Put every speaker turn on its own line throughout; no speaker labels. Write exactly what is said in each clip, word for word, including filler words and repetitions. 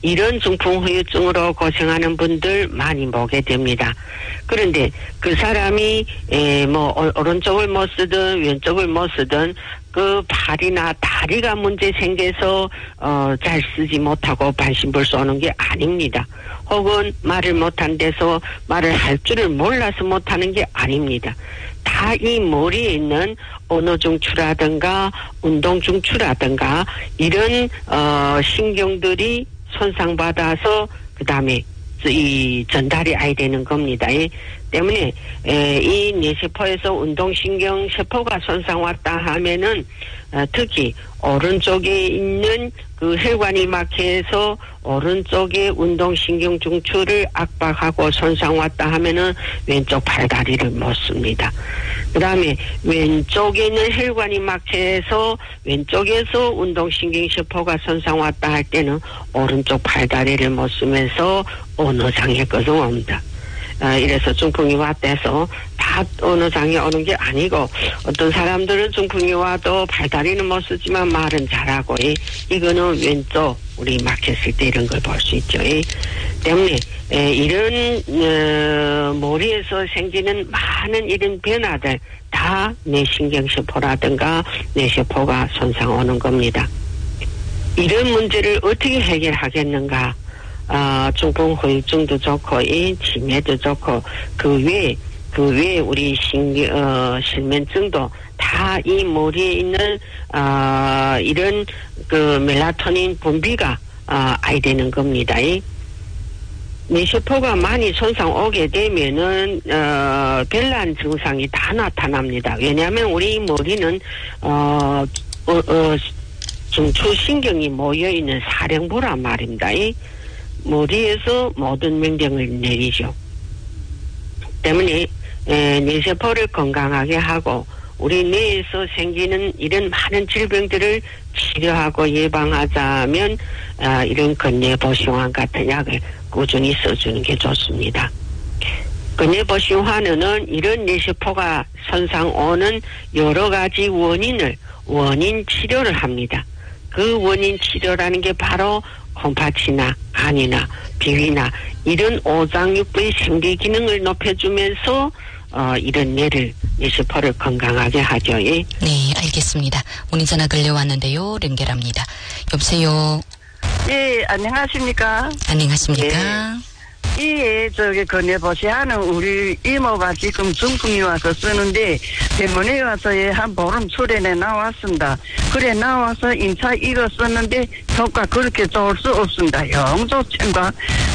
이런 중풍 후유증으로 고생하는 분들 많이 보게 됩니다. 그런데 그 사람이 에, 뭐 오른쪽을 못 쓰든 왼쪽을 못 쓰든 그 팔이나 다리가 문제 생겨서 어, 잘 쓰지 못하고 반신불수 오는 게 아닙니다. 혹은 말을 못한 데서 말을 할 줄을 몰라서 못하는 게 아닙니다. 다 이 머리에 있는 언어 중추라든가 운동 중추라든가 이런 어, 신경들이 손상받아서 그 다음에 이 전달이 아야 되는 겁니다. 이 때문에 에, 이 뇌세포에서 운동신경 세포가 손상 왔다 하면은 어, 특히 오른쪽에 있는 그 혈관이 막혀서 오른쪽에 운동신경 중추를 압박하고 손상 왔다 하면은 왼쪽 팔다리를 못 씁니다. 그 다음에 왼쪽에 있는 혈관이 막혀서 왼쪽에서 운동신경 세포가 손상 왔다 할 때는 오른쪽 팔다리를 못 쓰면서 언어장애가 옵니다. 어, 이래서 중풍이 왔다 해서 다 언어장애 오는 게 아니고 어떤 사람들은 중풍이 와도 팔다리는 못 쓰지만 말은 잘하고 이, 이거는 왼쪽 우리 막혔을 때 이런 걸 볼 수 있죠. 이, 때문에 에, 이런 어, 머리에서 생기는 많은 이런 변화들 다 뇌신경세포라든가 뇌세포가 손상 오는 겁니다. 이런 문제를 어떻게 해결하겠는가? 아, 중풍 후유증도 좋고, 이 치매도 좋고, 그 외에, 그 외에 우리 신경, 어, 실면증도 다 이 머리에 있는, 아, 이런 그 멜라토닌 분비가, 아, 아야 되는 겁니다. 이 뇌세포가 많이 손상 오게 되면은, 어, 별난 증상이 다 나타납니다. 왜냐하면 우리 머리는, 어, 어, 어 중추신경이 모여있는 사령부란 말입니다. 이 머리에서 모든 명령을 내리죠. 때문에 에, 뇌세포를 건강하게 하고 우리 뇌에서 생기는 이런 많은 질병들을 치료하고 예방하자면 아, 이런 건뇌보신환 같은 약을 꾸준히 써주는 게 좋습니다. 건뇌보신환은 이런 뇌세포가 손상 오는 여러 가지 원인을 원인 치료를 합니다. 그 원인 치료라는 게 바로 콩팥이나 간이나 비위나 이런 오장육부의 생리 기능을 높여주면서 어, 이런 뇌를 뇌세포를 건강하게 하죠. 예.
네, 알겠습니다. 문의 전화 걸려왔는데요. 연결합니다. 여보세요.
예, 안녕하십니까?
안녕하십니까?
예. 이, 저기, 건뇌보신환은 우리 이모가 지금 중풍이 와서 쓰는데, 병원에 와서 예, 한 보름 출연에 나왔습니다. 그래, 나와서 인차 이거 썼는데, 효과 그렇게 좋을 수 없습니다. 영 좋지만,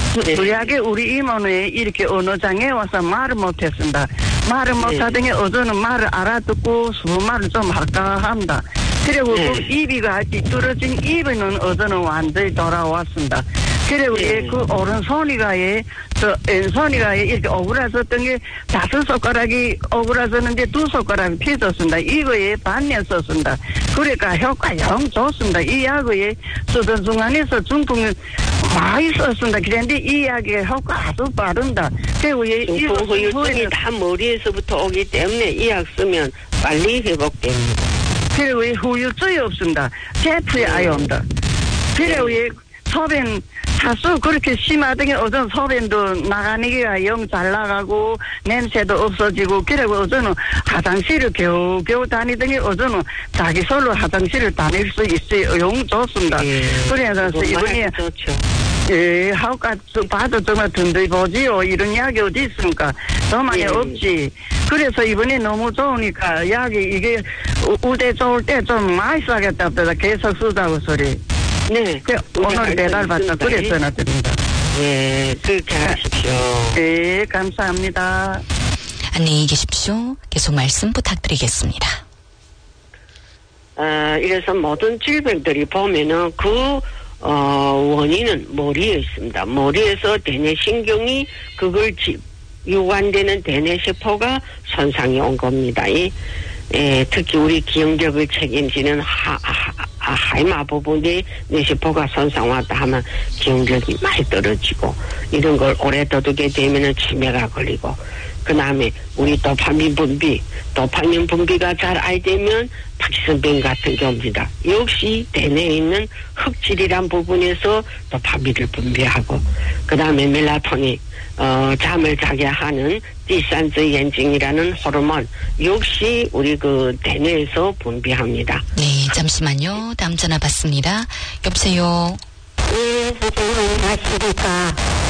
불리하게 우리 이모는 이렇게 언어장애 와서 말을 못했습니다. 말을 못하더니 어제는 말을 알아듣고 수말을 좀 할까 합니다. 그리고 네. 그 입이가 뚫어진 입에는 어제는 완전히 돌아왔습니다. 그리고 네. 예, 그 오른손이가 예, 저 왼손이가 예, 이렇게 오그라졌던 게 다섯 손가락이 오그라졌는데 두 손가락이 펴졌습니다. 이거에 반년 썼습니다. 그러니까 효과 영 좋습니다. 이 약을 쓰던 중간에서 중풍을 많이 썼습니다. 그런데 이 약의 효과 아주 빠릅니다. 그리고 예,
중풍 후유증이 다 머리에서부터 오기 때문에 이 약 쓰면 빨리 회복됩니다.
그리고 이 후유증이 없습니다. 제프에 아예 옵니다. 그리고 예, 소변 차수 그렇게 심하더니 어제는 소변도 나가니까 영 잘 나가고 냄새도 없어지고 그리고 어제는 화장실을 겨우겨우 다니더니 어제는 자기 솔로 화장실을 다닐 수 있어요. 영 좋습니다. 예, 그래서 이번에
좋죠.
예, 하우가 봐도 정말 든든히 보지요. 이런 약이 어디 있습니까? 저만에 예. 없지. 그래서 이번에 너무 좋으니까 약이 이게 우대 좋을 때 좀 많이 싸겠다. 계속 쓰자고 소리.
네.
그 오늘 배달 받다 그래 전화드립니다.
네, 그렇게 하십시오.
네, 감사합니다.
안녕히 계십시오. 계속 말씀 부탁드리겠습니다.
어, 이래서 모든 질병들이 보면은 그 어, 원인은 머리에 있습니다. 머리에서 대뇌신경이 그걸 지, 유관되는 대뇌세포가 손상이 온 겁니다. 이, 에, 특히 우리 기억력을 책임지는 하, 하, 하이마 부분에 뇌세포가 손상 왔다 하면 기억력이 많이 떨어지고 이런 걸 오래 더두게 되면은 치매가 걸리고 그 다음에 우리 도파민 분비, 도파민 분비가 잘 안 되면 파킨슨병 같은 경우입니다. 역시 대뇌에 있는 흑질이란 부분에서 도파민을 분비하고, 그 다음에 멜라토닌, 어, 잠을 자게 하는 디산즈 엔징이라는 호르몬 역시 우리 그 대뇌에서 분비합니다.
네, 잠시만요. 다음 전화 받습니다. 여보세요.
네, 선생님 안녕하십니까.